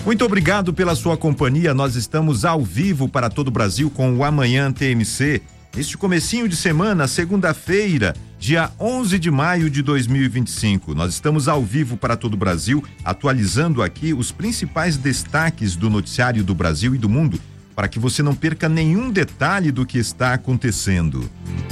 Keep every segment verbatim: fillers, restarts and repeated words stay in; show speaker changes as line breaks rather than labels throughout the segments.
Muito obrigado pela sua companhia. Nós estamos ao vivo para todo o Brasil com o Amanhã T M C. Neste comecinho de semana, segunda-feira, dia onze de maio de dois mil e vinte e cinco. Nós estamos ao vivo para todo o Brasil, atualizando aqui os principais destaques do noticiário do Brasil e do mundo, para que você não perca nenhum detalhe do que está acontecendo.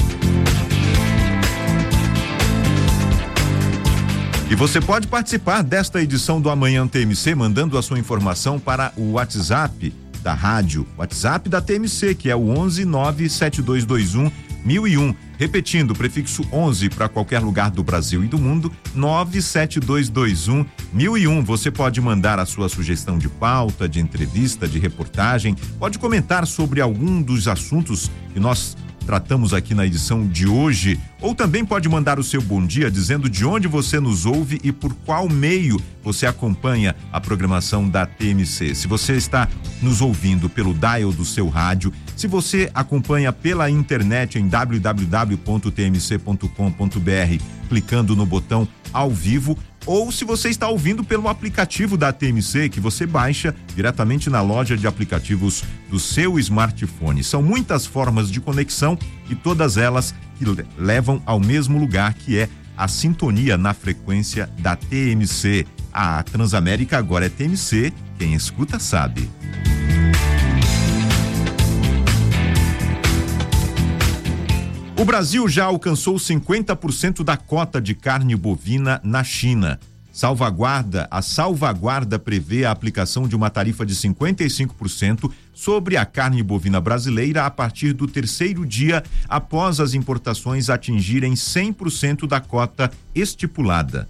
E você pode participar desta edição do Amanhã T M C mandando a sua informação para o WhatsApp da rádio, WhatsApp da T M C, que é o onze nove sete dois dois um mil e um. Repetindo, prefixo onze para qualquer lugar do Brasil e do mundo, nove sete dois dois um mil e um. Você pode mandar a sua sugestão de pauta, de entrevista, de reportagem, pode comentar sobre algum dos assuntos que nós tratamos aqui na edição de hoje, ou também pode mandar o seu bom dia dizendo de onde você nos ouve e por qual meio você acompanha a programação da T M C. Se você está nos ouvindo pelo dial do seu rádio, se você acompanha pela internet em w w w ponto t m c ponto com ponto b r, clicando no botão ao vivo, ou se você está ouvindo pelo aplicativo da T M C, que você baixa diretamente na loja de aplicativos do seu smartphone. São muitas formas de conexão e todas elas que levam ao mesmo lugar, que é a sintonia na frequência da T M C. A Transamérica agora é T M C, quem escuta sabe. O Brasil já alcançou cinquenta por cento da cota de carne bovina na China. Salvaguarda, a salvaguarda prevê a aplicação de uma tarifa de cinquenta e cinco por cento sobre a carne bovina brasileira a partir do terceiro dia após as importações atingirem cem por cento da cota estipulada.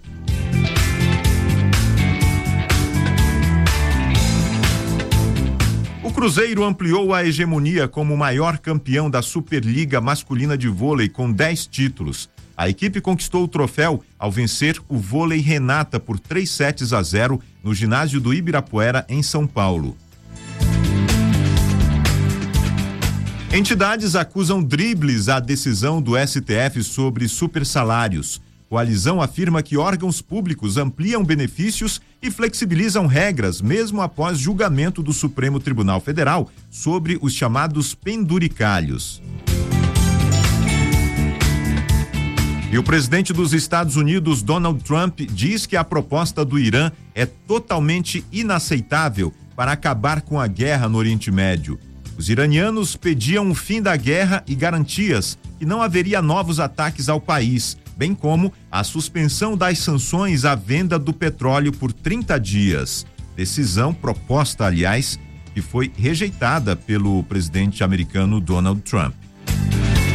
O Cruzeiro ampliou a hegemonia como o maior campeão da Superliga Masculina de Vôlei com dez títulos. A equipe conquistou o troféu ao vencer o Vôlei Renata por três sets a zero no ginásio do Ibirapuera, em São Paulo. Entidades acusam dribles à decisão do S T F sobre supersalários. Coalizão afirma que órgãos públicos ampliam benefícios e flexibilizam regras, mesmo após julgamento do Supremo Tribunal Federal sobre os chamados penduricalhos. E o presidente dos Estados Unidos, Donald Trump, diz que a proposta do Irã é totalmente inaceitável para acabar com a guerra no Oriente Médio. Os iranianos pediam o fim da guerra e garantias que não haveria novos ataques ao país, bem como a suspensão das sanções à venda do petróleo por trinta dias. Decisão proposta, aliás, que foi rejeitada pelo presidente americano Donald Trump.